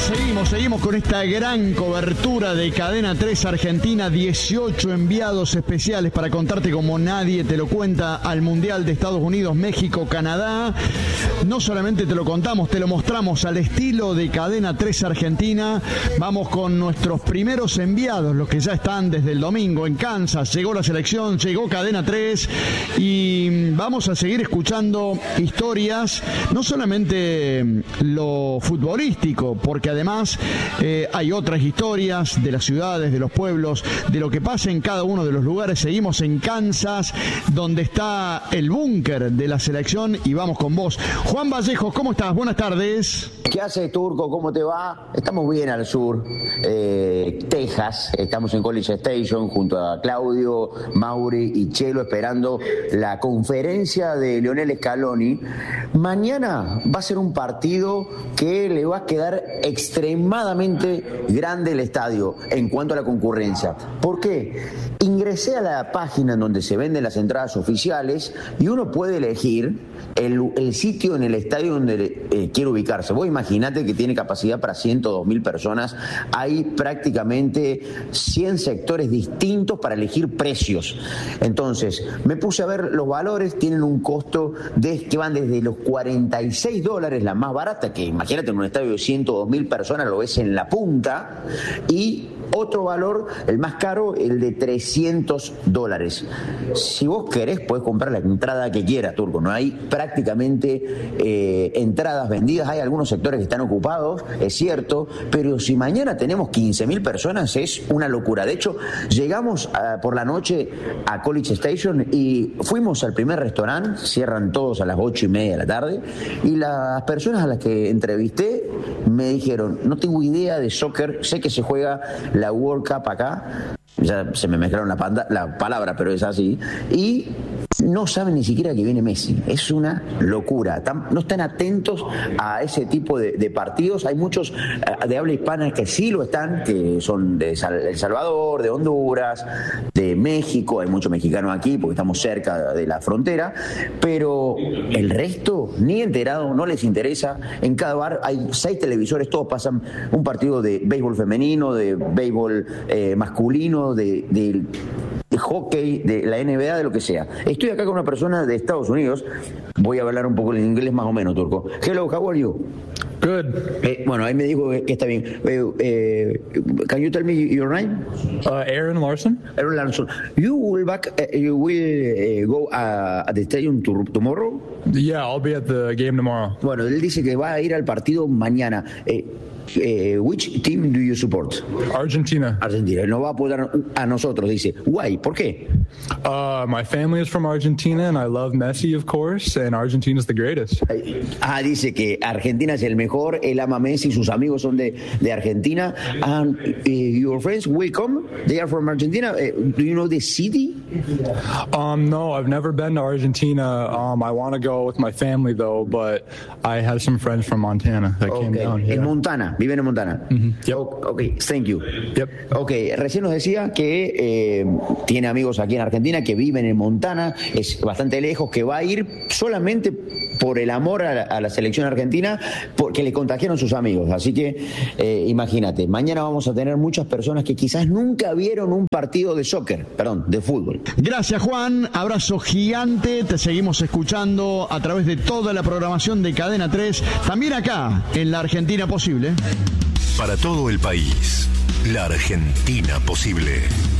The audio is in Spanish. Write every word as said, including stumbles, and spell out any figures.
Seguimos, seguimos con esta gran cobertura de Cadena tres Argentina, dieciocho enviados especiales para contarte como nadie te lo cuenta al Mundial de Estados Unidos, México, Canadá. No solamente te lo contamos, te lo mostramos al estilo de Cadena tres Argentina. Vamos con nuestros primeros enviados, los que ya están desde el domingo en Kansas. Llegó la selección, llegó Cadena tres y vamos a seguir escuchando historias, no solamente lo futbolístico, porque además eh, hay otras historias de las ciudades, de los pueblos, de lo que pasa en cada uno de los lugares. Seguimos en Kansas, donde está el búnker de la selección, y vamos con vos. Juan Vallejos, ¿cómo estás? Buenas tardes. ¿Qué haces, Turco? ¿Cómo te va? Estamos bien al sur, eh, Texas. Estamos en College Station junto a Claudio, Mauri y Chelo, esperando la conferencia de Lionel Scaloni. Mañana va a ser un partido que le va a quedar extremadamente grande el estadio en cuanto a la concurrencia. ¿Por qué? Ingresé a la página en donde se venden las entradas oficiales y uno puede elegir el, el sitio en el estadio donde eh, quiere ubicarse. Vos imaginate que tiene capacidad para ciento dos mil personas. Hay prácticamente cien sectores distintos para elegir precios. Entonces, me puse a ver los valores. Tienen un costo de, que van desde los cuarenta y seis dólares, la más barata, que imagínate en un estadio de ciento dos mil personas, lo ves en la punta, y otro valor, el más caro, el de trescientos dólares. Si vos querés, podés comprar la entrada que quieras, Turco. No hay prácticamente eh, entradas vendidas. Hay algunos sectores que están ocupados, es cierto, pero si mañana tenemos quince mil personas, es una locura. De hecho, llegamos a, por la noche a College Station y fuimos al primer restaurante. Cierran todos a las ocho y media de la tarde, y las personas a las que entrevisté me dijeron: no tengo idea de soccer, sé que se juega la World Cup acá, ya se me mezclaron la, panda, la palabra, pero es así, y no saben ni siquiera que viene Messi. Es una locura. No están atentos a ese tipo de, de partidos. Hay muchos de habla hispana que sí lo están, que son de El Salvador, de Honduras, de México. Hay muchos mexicanos aquí porque estamos cerca de la frontera, pero el resto ni enterado, no les interesa. En cada bar hay seis televisores, todos pasan un partido de béisbol femenino, de béisbol eh, masculino, de, de de hockey, de la N B A, de lo que sea. Estoy acá con una persona de Estados Unidos. Voy a hablar un poco en inglés más o menos, Turco. Hello, how are you? Good. Eh, bueno, ahí me dijo que está bien. Eh, eh, can you tell me your name? Uh, Aaron Larson. Aaron Larson. You will back. Uh, you will uh, go uh, at the stadium to, tomorrow? Yeah, I'll be at the game tomorrow. Bueno, él dice que va a ir al partido mañana. Eh, Uh, which team do you support? Argentina. Argentina. No va a apoyar a nosotros, dice. Why? ¿Por qué? Uh, my family is from Argentina and I love Messi, of course, and Argentina is the greatest. Ah, dice que Argentina es el mejor, él ama a Messi, sus amigos son de, de Argentina. And uh, your friends will come? They are from Argentina. Uh, do you know the city? Um, no, I've never been to Argentina. Um, I want to go with my family though, but I have some friends from Montana that okay. came down here. En Montana. Viven en Montana. Mm-hmm. Yep. Ok, thank you. Yep. Ok, recién nos decía que eh, tiene amigos aquí en Argentina que viven en Montana, es bastante lejos, que va a ir solamente por el amor a la, a la selección argentina, porque le contagiaron sus amigos. Así que eh, imagínate, mañana vamos a tener muchas personas que quizás nunca vieron un partido de soccer, perdón, de fútbol. Gracias, Juan. Abrazo gigante. Te seguimos escuchando a través de toda la programación de Cadena tres, también acá en La Argentina Posible. Para todo el país, La Argentina Posible.